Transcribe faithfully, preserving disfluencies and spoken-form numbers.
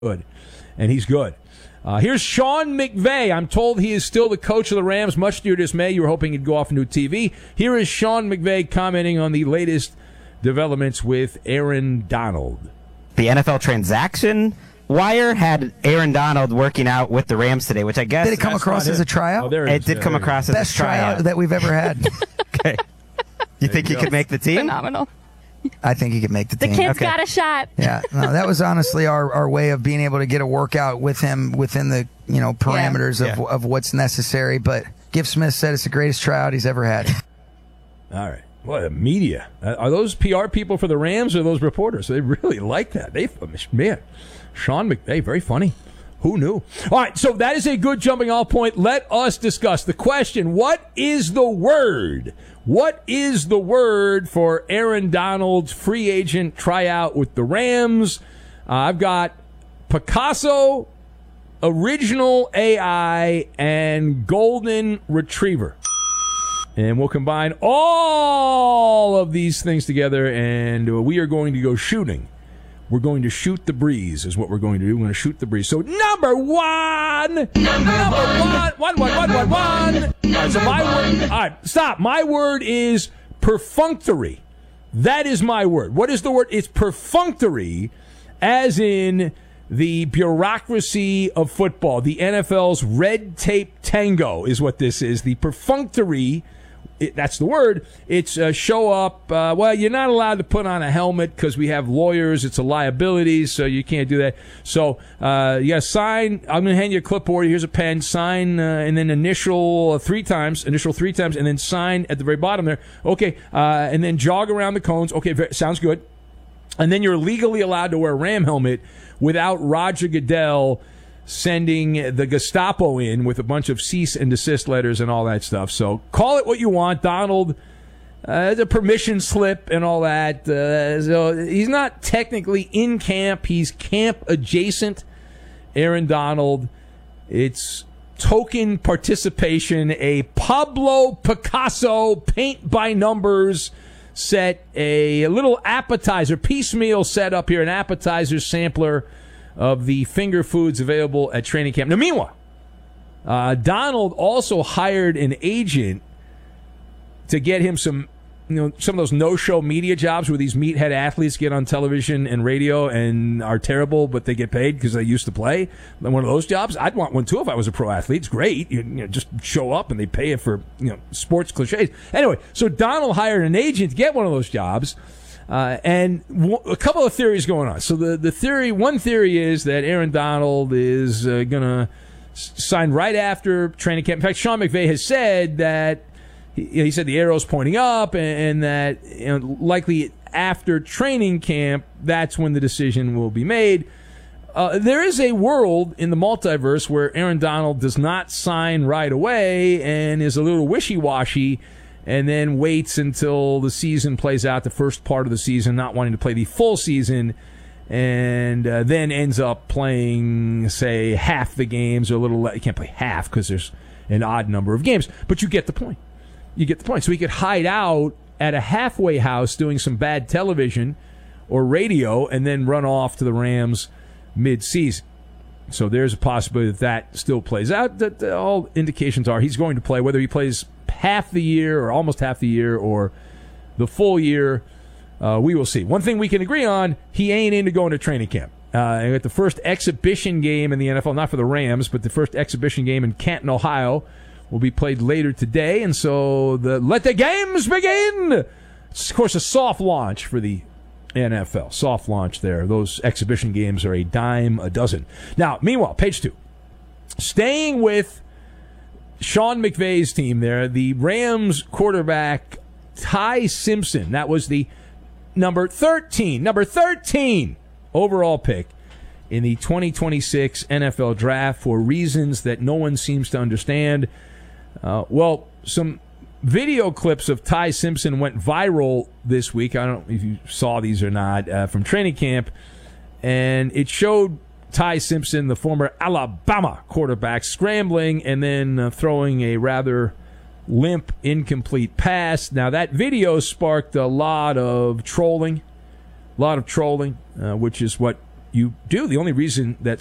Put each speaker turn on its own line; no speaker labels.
good, and he's good. Uh, here's Sean McVay. I'm told he is still the coach of the Rams, much to your dismay. You were hoping he'd go off and do T V. Here is Sean McVay commenting on the latest developments with Aaron Donald.
The N F L transaction wire had Aaron Donald working out with the Rams today, which I guess...
Did it come across as a tryout?
Oh, there it
it
is.
did
Yeah,
come
there
across as
Best
a tryout.
tryout that we've ever had.
Okay. You think
you
he
go.
could make the team?
Phenomenal.
I think he could make the
The
team.
kid's
Okay.
got a shot.
Yeah, no, that was honestly our, our way of being able to get a workout with him within the you know parameters
Yeah.
of,
Yeah.
of what's necessary. But Giff Smith said it's the greatest tryout he's ever had.
All right. What a media. Uh, are those P R people for the Rams or those reporters? They really like that. They, man, Sean McVay, very funny. Who knew? All right, so that is a good jumping off point. Let us discuss the question, what is the word? What is the word for Aaron Donald's free agent tryout with the Rams? Uh, I've got Picasso, Original A I, and Golden Retriever. And we'll combine all of these things together, and we are going to go shooting. We're going to shoot the breeze is what we're going to do. We're going to shoot the breeze. So number one. Number, number one. One, one, one, one, one. All right, so my word. All right, stop. My word is perfunctory. That is my word. What is the word? It's perfunctory, as in the bureaucracy of football. The N F L's red tape tango is what this is. The perfunctory. It, that's the word. It's uh, show up. Uh, well, you're not allowed to put on a helmet because we have lawyers. It's a liability, so you can't do that. So uh, you got to sign. I'm going to hand you a clipboard. Here's a pen. Sign uh, and then initial uh, three times. Initial three times, and then sign at the very bottom there. Okay, uh, and then jog around the cones. Okay, very, sounds good. And then you're legally allowed to wear a Ram helmet without Roger Goodell sending the Gestapo in with a bunch of cease and desist letters and all that stuff. So call it what you want. Donald, uh, the permission slip and all that. Uh, so he's not technically in camp. He's camp adjacent. Aaron Donald. It's token participation, a Pablo Picasso paint by numbers set, a little appetizer, piecemeal set up here, an appetizer sampler of the finger foods available at training camp. Now, meanwhile, uh, Donald also hired an agent to get him some, you know, some of those no-show media jobs where these meathead athletes get on television and radio and are terrible, but they get paid because they used to play. One of those jobs, I'd want one too if I was a pro athlete. It's great. You, you know, just show up and they pay you for, you know, sports cliches. Anyway, so Donald hired an agent to get one of those jobs. Uh, and w- a couple of theories going on. So the, the theory, one theory is that Aaron Donald is uh, going to s- sign right after training camp. In fact, Sean McVay has said that he, he said the arrow's pointing up, and, and that, you know, likely after training camp, that's when the decision will be made. Uh, there is a world in the multiverse where Aaron Donald does not sign right away and is a little wishy-washy, and then waits until the season plays out, the first part of the season, not wanting to play the full season, and uh, then ends up playing, say, half the games or a little less. You can't play half because there's an odd number of games, but you get the point. You get the point. So he could hide out at a halfway house doing some bad television or radio and then run off to the Rams mid-season. So there's a possibility that that still plays out. That uh, all indications are he's going to play, whether he plays half the year or almost half the year or the full year, uh, we will see. One thing we can agree on, he ain't into going to training camp. Uh, at the first exhibition game in the N F L, not for the Rams, but the first exhibition game in Canton, Ohio, will be played later today. And so the let the games begin! It's, of course, a soft launch for the N F L. Soft launch there. Those exhibition games are a dime a dozen. Now, meanwhile, page two. Staying with Sean McVay's team there, the Rams quarterback Ty Simpson, that was the number thirteen, number thirteen overall pick in the twenty twenty-six N F L draft for reasons that no one seems to understand. Uh, well, some video clips of Ty Simpson went viral this week. I don't know if you saw these or not, uh, from training camp, and it showed Ty Simpson, the former Alabama quarterback, scrambling and then uh, throwing a rather limp, incomplete pass. Now, that video sparked a lot of trolling, a lot of trolling, uh, which is what you do. The only reason that